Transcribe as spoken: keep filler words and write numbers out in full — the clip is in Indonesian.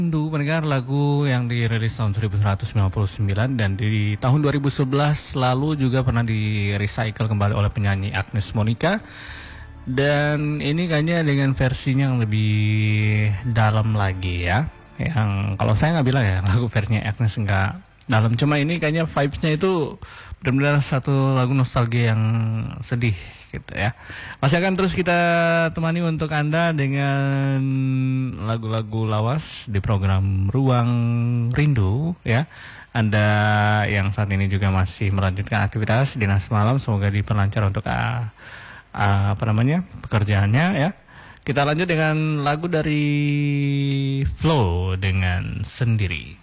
Rindu pendengar, lagu yang dirilis tahun seribu sembilan ratus sembilan puluh sembilan dan di tahun dua ribu sebelas lalu juga pernah di recycle kembali oleh penyanyi Agnes Monica. Dan ini kayaknya dengan versinya yang lebih dalam lagi ya. Yang kalau saya nggak bilang ya lagu versinya Agnes nggak dalam, cuma ini kayaknya vibes-nya itu benar-benar satu lagu nostalgia yang sedih gitu ya. Masih akan terus kita temani untuk Anda dengan lagu-lagu lawas di program Ruang Rindu ya. Anda yang saat ini juga masih melanjutkan aktivitas dinas malam, semoga diperlancar untuk uh, uh, apa namanya pekerjaannya ya. Kita lanjut dengan lagu dari Flow dengan Sendiri.